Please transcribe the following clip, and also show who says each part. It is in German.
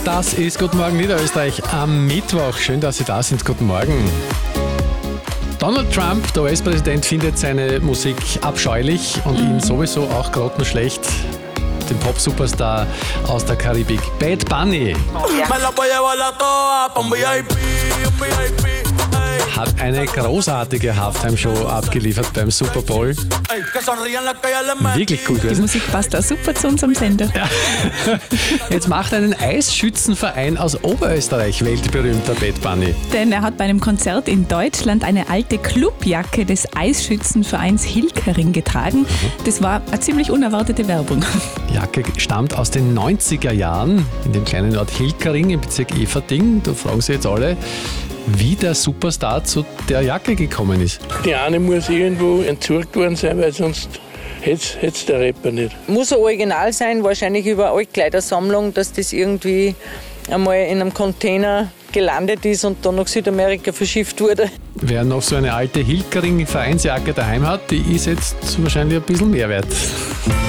Speaker 1: Das ist Guten Morgen Niederösterreich am Mittwoch. Schön, dass Sie da sind. Guten Morgen. Donald Trump, der US-Präsident, findet seine Musik abscheulich und ihn sowieso auch grottenschlecht. Den Pop-Superstar aus der Karibik, Bad Bunny, hat eine großartige Halftime-Show abgeliefert beim Super Bowl. Wirklich cool
Speaker 2: Die
Speaker 1: gewesen.
Speaker 2: Musik passt auch super zu unserem Sender.
Speaker 1: Jetzt macht einen Eisschützenverein aus Oberösterreich weltberühmter Bad Bunny.
Speaker 2: Denn er hat bei einem Konzert in Deutschland eine alte Clubjacke des Eisschützenvereins Hilkering getragen. Das war eine ziemlich unerwartete Werbung.
Speaker 1: Die Jacke stammt aus den 90er Jahren in dem kleinen Ort Hilkering im Bezirk Eferding. Da fragen sich jetzt alle, wie der Superstar zu der Jacke gekommen ist.
Speaker 3: Die eine muss irgendwo entsorgt worden sein, weil sonst hätt's der Rapper nicht.
Speaker 4: Muss ein Original sein, wahrscheinlich über eine Altkleidersammlung, dass das irgendwie einmal in einem Container gelandet ist und dann nach Südamerika verschifft wurde.
Speaker 1: Wer noch so eine alte Hilkering-Vereinsjacke daheim hat, die ist jetzt wahrscheinlich ein bisschen mehr wert.